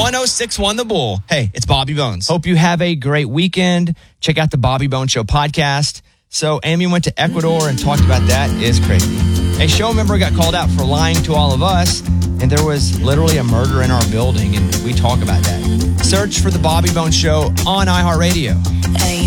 1061 The Bull. Hey, it's Bobby Bones. Hope you have a great weekend. Check out the Bobby Bones Show podcast. So Amy went to Ecuador and talked about that. It's crazy. A show member got called out for lying to all of us, and there was literally a murder in our building, and we talk about that. Search for the Bobby Bones Show on iHeartRadio.